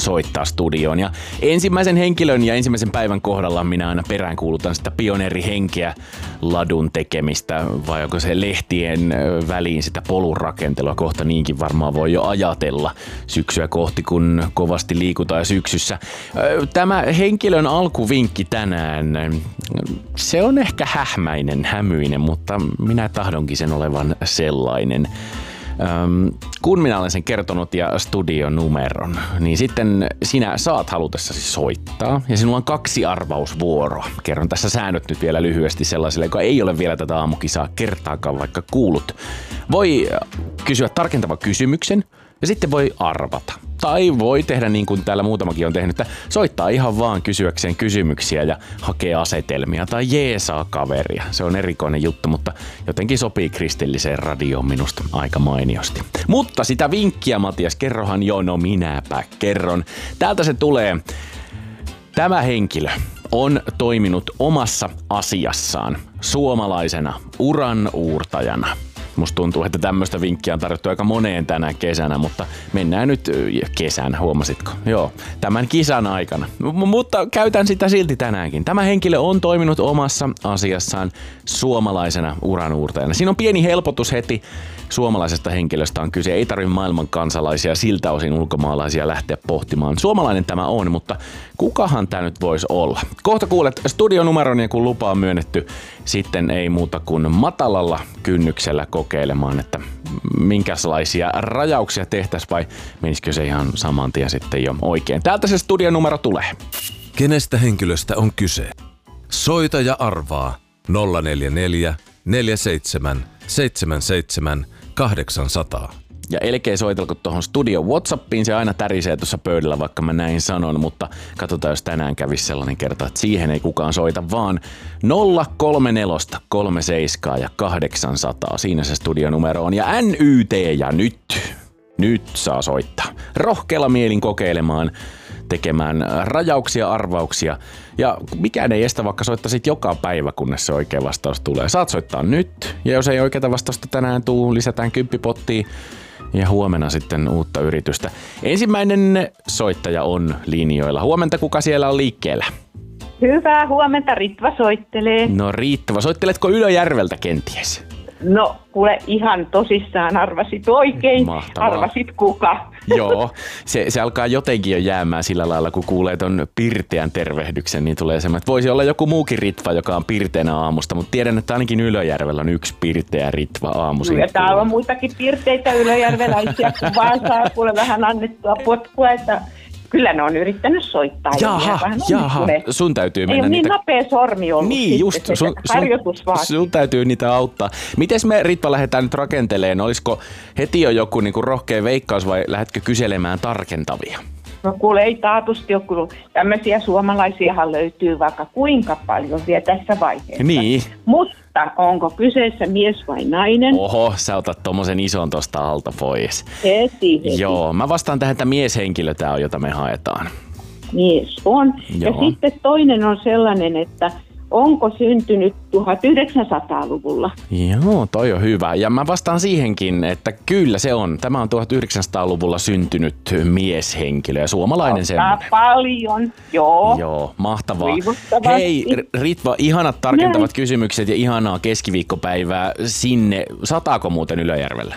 soittaa studioon. Ja ensimmäisen henkilön ja ensimmäisen päivän kohdalla minä aina peräänkuulutan sitä pioneerihenkeä, ladun tekemistä, vai onko se lehtien väliin sitä polun rakentelua. Kohta niinkin varmaan voi jo ajatella syksyä kohti, kun kovasti liikutaan syksyssä. Tämä henkilön alkuvinkki tänään, se on ehkä hämyinen, mutta minä tahdonkin sen olevan sellainen. Kun minä olen sen kertonut ja studionumeron, niin sitten sinä saat halutessasi soittaa ja sinulla on 2 arvausvuoroa. Kerron tässä säännöt nyt vielä lyhyesti sellaiselle, joka ei ole vielä tätä aamukisaa kertaakaan vaikka kuullut. Voi kysyä tarkentavan kysymyksen ja sitten voi arvata. Tai voi tehdä niin kuin täällä muutamakin on tehnyt, että soittaa ihan vaan kysyäkseen kysymyksiä ja hakee asetelmia tai jeesaa kaveria. Se on erikoinen juttu, mutta jotenkin sopii kristilliseen radioon minusta aika mainiosti. Mutta sitä vinkkiä, Matias, kerrohan jo, no minäpä kerron. Täältä se tulee. Tämä henkilö on toiminut omassa asiassaan suomalaisena uranuurtajana. Musta tuntuu, että tämmöistä vinkkiä on tarjottu aika moneen tänä kesänä, mutta mennään nyt kesänä, huomasitko? Joo, tämän kisan aikana. Mutta käytän sitä silti tänäänkin. Tämä henkilö on toiminut omassa asiassaan suomalaisena uranuurtajana. Siinä on pieni helpotus heti. Suomalaisesta henkilöstä on kyse. Ei tarvitse maailman kansalaisia, siltä osin ulkomaalaisia lähteä pohtimaan. Suomalainen tämä on, mutta kukahan tämä nyt voisi olla? Kohta kuulet studionumeron ja kun lupa on myönnetty, sitten ei muuta kuin matalalla kynnyksellä kokeilemaan, että minkälaisia rajauksia tehtäisiin vai menisikö se ihan saman tien sitten jo oikein. Täältä se studionumero tulee. Kenestä henkilöstä on kyse? Soita ja arvaa 044 47 77 800. Ja elkeä soitelko tuohon studio WhatsAppiin, se aina tärisee tuossa pöydällä, vaikka mä näin sanon, mutta katsotaan, jos tänään kävisi sellainen kerta, että siihen ei kukaan soita, vaan 034 37 ja 800. Siinä se studionumero on ja NYT ja nyt saa soittaa. Rohkealla mielin kokeilemaan, tekemään rajauksia, arvauksia ja mikään ei estä, vaikka soittaisit joka päivä, kunnes se oikea vastaus tulee. Saat soittaa nyt ja jos ei oikeata vastausta tänään tuu, lisätään 10 pottiin ja huomenna sitten uutta yritystä. Ensimmäinen soittaja on linjoilla. Huomenta, kuka siellä on liikkeellä? Hyvää huomenta, Ritva soittelee. No Ritva, soitteletko Ylöjärveltä kenties? No, kuule ihan tosissaan arvasit oikein. Mahtavaa. Arvasit kuka? Joo, se alkaa jotenkin jo jäämään sillä lailla, kun kuulee ton pirteän tervehdyksen, niin tulee semmoinen, että voisi olla joku muukin Ritva, joka on pirteänä aamusta, mutta tiedän, että ainakin Ylöjärvellä on yksi pirteä Ritva aamuisin. Ja täällä on muitakin pirteitä ylöjärveläisiä, kun vaan saa kuule vähän annettua potkua, että kyllä ne on yrittänyt soittaa. Jaha, sun täytyy mennä ei ole niin niitä... nopea sormi ollut. Niin just, sun täytyy niitä auttaa. Mites me Ritva lähdetään nyt rakenteleen? Olisiko heti jo joku niinku rohkea veikkaus vai lähdetkö kyselemään tarkentavia? No kuule, ei taatusti ole, kun tämmöisiä suomalaisiahan löytyy vaikka kuinka paljon vielä tässä vaiheessa. Niin. Mutta onko kyseessä mies vai nainen? Oho, sä otat tommosen ison tosta alta pois. Heti. Joo, mä vastaan tähän, että mieshenkilö tää on, jota me haetaan. Mies on. Joo. Ja sitten toinen on sellainen, että onko syntynyt 1900-luvulla? Joo, toi on hyvä. Ja mä vastaan siihenkin, että kyllä se on. Tämä on 1900-luvulla syntynyt mieshenkilö ja suomalainen semmoinen. Paljon, joo. Joo, mahtavaa. Hei Ritva, ihanat tarkentavat kysymykset ja ihanaa keskiviikkopäivää sinne. Sataako muuten Ylöjärvellä?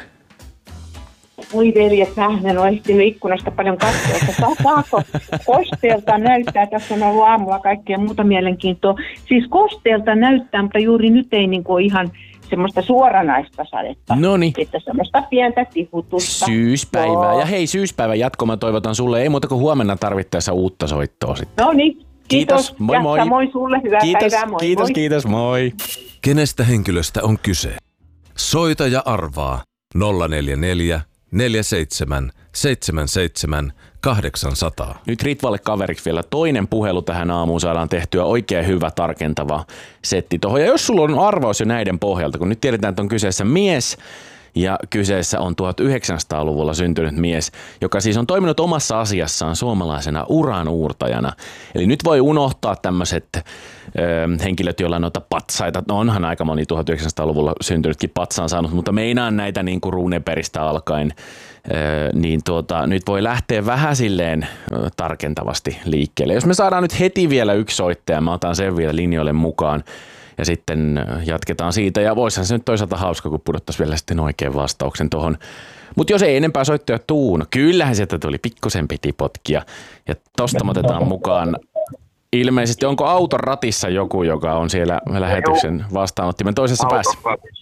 Voi veljet, mä en ole ehtinyt ikkunasta paljon katsoa, että saako kosteelta näyttää, tässä on ollut aamulla kaikkea muuta mielenkiintoa. Siis kosteelta näyttää, mutta juuri nyt ei niinku ihan semmoista suoranaista sadetta. Noniin. Että semmoista pientä tihutusta. Syyspäivää. Joo. Ja hei, syyspäivän jatko mä toivotan sulle. Ei muuta kuin huomenna tarvittaessa uutta soittoa sitten. No niin. Kiitos. Moi moi. Ja samoin sulle. Hyvää päivää. Moi Kiitos. Moi. Kenestä henkilöstä on kyse? Soita ja arvaa 044 47 77 800. Nyt Ritvalle kaveriksi vielä toinen puhelu tähän aamuun, saadaan tehtyä oikein hyvä tarkentava setti tuohon. Ja jos sulla on arvaus jo näiden pohjalta, kun nyt tiedetään, että on kyseessä mies Ja kyseessä on 1900-luvulla syntynyt mies, joka siis on toiminut omassa asiassaan suomalaisena uranuurtajana. Eli nyt voi unohtaa tämmöiset henkilöt, joilla on noita patsaita. No onhan aika moni 1900-luvulla syntynytkin patsaan saanut, mutta meinaan näitä niin kuin Runebergistä alkaen. Nyt voi lähteä vähän silleen tarkentavasti liikkeelle. Jos me saadaan nyt heti vielä yksi soittaja, mä otan sen vielä linjoille mukaan ja sitten jatketaan siitä. Ja voisihan se nyt toisaalta hauska, kun pudottaisi vielä sitten oikean vastauksen tuohon. Mutta jos ei enempää soittajia tuu, no kyllähän sieltä tuli pikkusen piti potkia. Ja tosta otetaan mukaan ilmeisesti, onko auton ratissa joku, joka on siellä lähetyksen vastaanottimen toisessa päässä?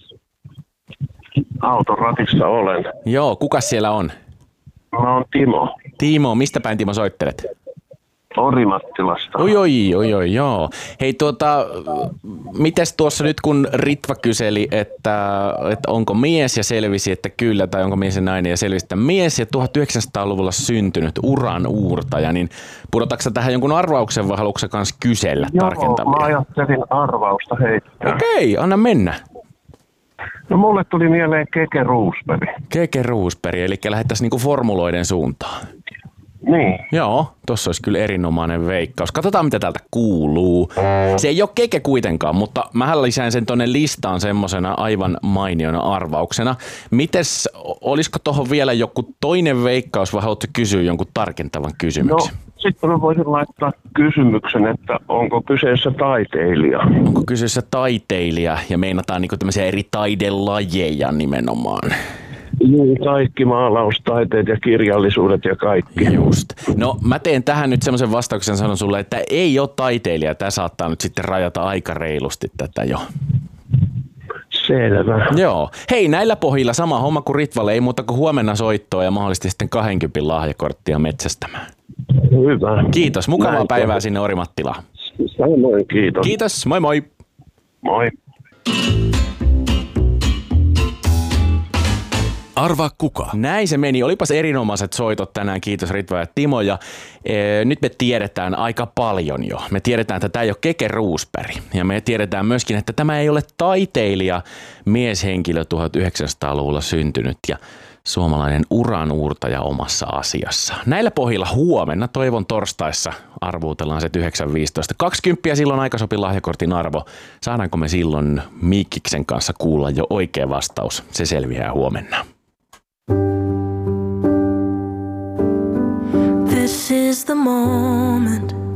Auton ratissa olen. Joo, kuka siellä on? Mä oon Timo. Timo, mistä päin Timo soittelet? Orimattilasta. Oi, joo. Hei mites tuossa nyt kun Ritva kyseli, että onko mies ja selvisi, että kyllä, tai onko mies ja nainen ja selvisi, että mies ja 1900-luvulla syntynyt uranuurtaja, niin pudotatko sä tähän jonkun arvauksen vai haluatko sä kans kysellä tarkentamia? Mä ajattelin arvausta heittää. Okei, anna mennä. No mulle tuli mieleen Keke Roosberg. Keke Roosberg, eli lähdettäisiin niinku formuloiden suuntaan. Niin. Joo, tossa olisi kyllä erinomainen veikkaus. Katsotaan, mitä täältä kuuluu. Se ei ole Keke kuitenkaan, mutta mähän lisään sen tonne listaan semmosena aivan mainiona arvauksena. Mites, olisiko tohon vielä joku toinen veikkaus vai haluatko kysyä jonkun tarkentavan kysymyksen? No, sitten mä voisin laittaa kysymyksen, että onko kyseessä taiteilija? Onko kyseessä taiteilija ja meinataan niinku tämmöisiä eri taidelajeja nimenomaan? Kaikki maalaustaiteet ja kirjallisuudet ja kaikki. Just. No mä teen tähän nyt semmoisen vastauksen, sanon sulle, että ei ole taiteilija. Tämä saattaa nyt sitten rajata aika reilusti tätä jo. Selvä. Joo. Hei, näillä pohjilla sama homma kuin Ritvalle, ei muuta kuin huomenna soittoa ja mahdollisesti sitten 20 lahjakorttia metsästämään. Hyvä. Kiitos, mukavaa päivää sinne Orimattilaan. Samoin, kiitos. Kiitos, moi moi. Moi. Arvaa kuka? Näin se meni. Olipas erinomaiset soitot tänään. Kiitos Ritva ja Timo. Ja nyt me tiedetään aika paljon jo. Me tiedetään, että tämä ei ole Keke Roosberg. Ja me tiedetään myöskin, että tämä ei ole taiteilija, mieshenkilö 1900-luvulla syntynyt ja suomalainen uranuurtaja omassa asiassa. Näillä pohjilla huomenna toivon torstaissa arvuutellaan se 9.15. 20 silloin aikasopi lahjakortin arvo. Saadaanko me silloin Mikkiksen kanssa kuulla jo oikea vastaus? Se selviää huomenna. This is the moment